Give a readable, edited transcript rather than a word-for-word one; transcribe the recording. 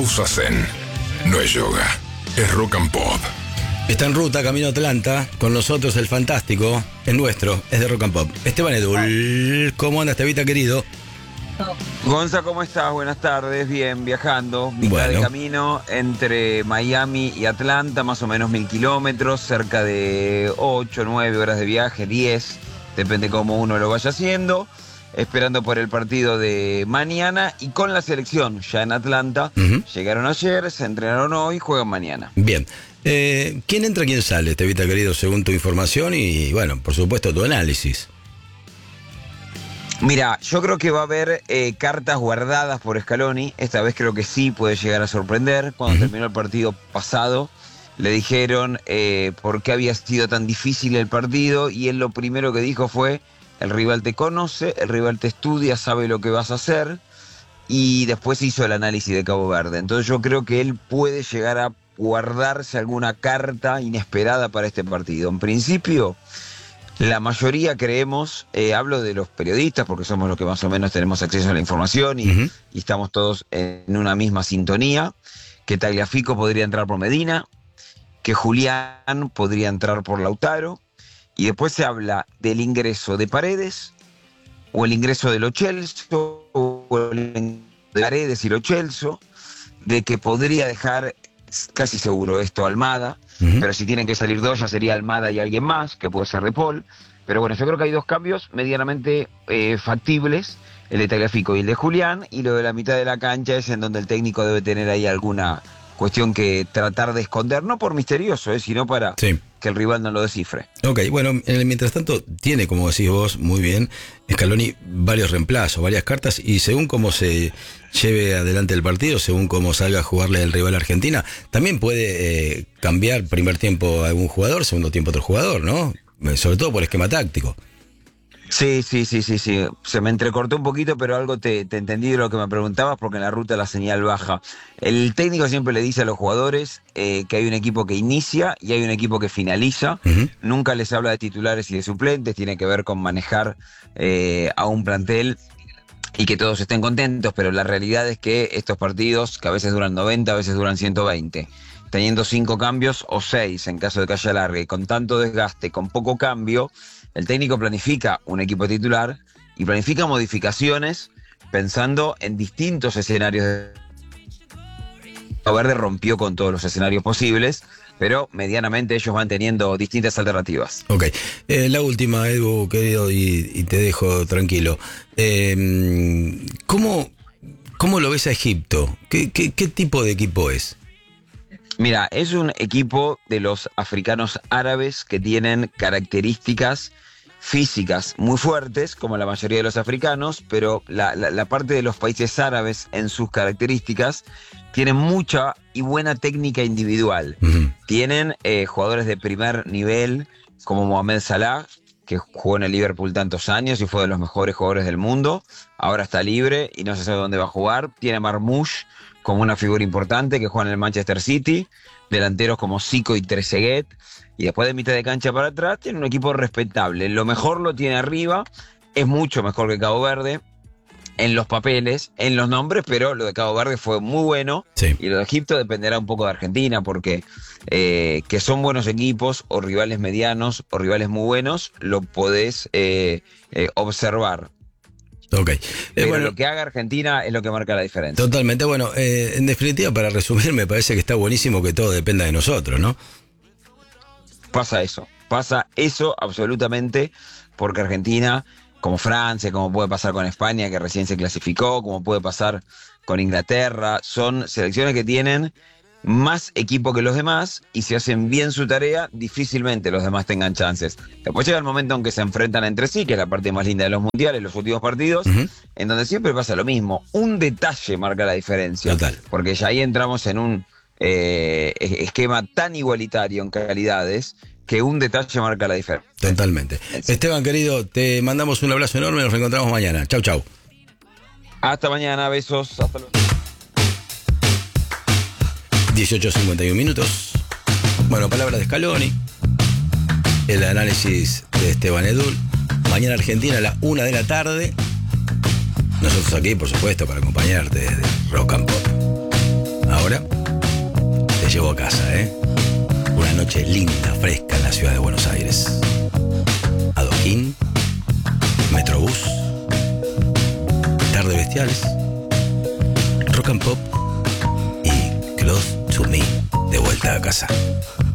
Sousa Zen. No es yoga, es rock and pop. Está en ruta, camino a Atlanta, con nosotros el fantástico, es nuestro, es de rock and pop. Esteban Edul, ¿cómo anda, Estevita querido? Gonza, ¿cómo estás? Buenas tardes, bien, viajando, mitad de camino entre Miami y Atlanta, más o menos 1000 kilómetros, cerca de 8, 9 horas de viaje, 10, depende cómo uno lo vaya haciendo, esperando por el partido de mañana y con la selección ya en Atlanta. Llegaron ayer, se entrenaron hoy, juegan mañana. Bien. ¿Quién entra, quién sale, Estevita querido, según tu información y, bueno, por supuesto, tu análisis? Mira, yo creo que va a haber cartas guardadas por Scaloni. Esta vez creo que sí puede llegar a sorprender. Cuando terminó el partido pasado, le dijeron por qué había sido tan difícil el partido y él lo primero que dijo fue: el rival te conoce, el rival te estudia, sabe lo que vas a hacer, y después hizo el análisis de Cabo Verde. Entonces yo creo que él puede llegar a guardarse alguna carta inesperada para este partido. En principio, la mayoría creemos, hablo de los periodistas porque somos los que más o menos tenemos acceso a la información y estamos todos en una misma sintonía, que Tagliafico podría entrar por Medina, que Julián podría entrar por Lautaro, y después se habla del ingreso de Paredes, o el ingreso de Lo Celso, o el ingreso de Paredes y Lo Celso, de que podría dejar casi seguro esto Almada, pero si tienen que salir dos ya sería Almada y alguien más, que puede ser De Paul. Pero bueno, yo creo que hay dos cambios medianamente factibles, el de Tagliafico y el de Julián, y lo de la mitad de la cancha es en donde el técnico debe tener ahí alguna cuestión que tratar de esconder, no por misterioso, sino para que el rival no lo descifre. Ok, bueno, mientras tanto tiene, como decís vos muy bien, Scaloni varios reemplazos, varias cartas, y según cómo se lleve adelante el partido, según cómo salga a jugarle el rival a Argentina, también puede cambiar primer tiempo a algún jugador, segundo tiempo a otro jugador, ¿no? Sobre todo por esquema táctico. Sí. Se me entrecortó un poquito, pero algo te entendí de lo que me preguntabas, porque en la ruta la señal baja. El técnico siempre le dice a los jugadores que hay un equipo que inicia y hay un equipo que finaliza. Nunca les habla de titulares y de suplentes, tiene que ver con manejar a un plantel y que todos estén contentos, pero la realidad es que estos partidos, que a veces duran 90, a veces duran 120, teniendo 5 cambios o 6 en caso de que haya larga, y con tanto desgaste, con poco cambio, el técnico planifica un equipo titular y planifica modificaciones pensando en distintos escenarios. Cabo Verde rompió con todos los escenarios posibles, pero medianamente ellos van teniendo distintas alternativas. Ok, la última, Edu, querido, y te dejo tranquilo. ¿Cómo lo ves a Egipto? ¿Qué tipo de equipo es? Mira, es un equipo de los africanos árabes que tienen características físicas muy fuertes, como la mayoría de los africanos, pero la parte de los países árabes en sus características tienen mucha y buena técnica individual. Tienen jugadores de primer nivel como Mohamed Salah, que jugó en el Liverpool tantos años y fue de los mejores jugadores del mundo. Ahora está libre y no se sabe dónde va a jugar. Tiene Marmoush como una figura importante que juega en el Manchester City. Delanteros como Zico y Trezeguet. Y después de mitad de cancha para atrás tiene un equipo respetable. Lo mejor lo tiene arriba. Es mucho mejor que Cabo Verde en los papeles, en los nombres, pero lo de Cabo Verde fue muy bueno. Y lo de Egipto dependerá un poco de Argentina, porque que son buenos equipos o rivales medianos o rivales muy buenos, lo podés observar. Ok. Pero bueno, lo que haga Argentina es lo que marca la diferencia. Totalmente. Bueno, en definitiva, para resumir, me parece que está buenísimo que todo dependa de nosotros, ¿no? Pasa eso absolutamente, porque Argentina, como Francia, como puede pasar con España, que recién se clasificó, como puede pasar con Inglaterra, son selecciones que tienen más equipo que los demás, y si hacen bien su tarea, difícilmente los demás tengan chances. Después llega el momento en que se enfrentan entre sí, que es la parte más linda de los mundiales, los últimos partidos, en donde siempre pasa lo mismo. Un detalle marca la diferencia. Total. Porque ya ahí entramos en un esquema tan igualitario en calidades, que un detalle marca la diferencia. Totalmente. Esteban, querido, te mandamos un abrazo enorme, nos reencontramos mañana. Chau, chau. Hasta mañana, besos, hasta luego. 18:51 minutos. Bueno, palabras de Scaloni. El análisis de Esteban Edul. Mañana Argentina a la 1 de la tarde. Nosotros aquí, por supuesto, para acompañarte desde Rock and Pop. Ahora ahora te llevo a casa, ¿eh? Una noche linda, fresca en la ciudad de Buenos Aires. Adoquín, Metrobús, Tarde Bestiales, Rock and Pop y Close to Me, de vuelta a casa.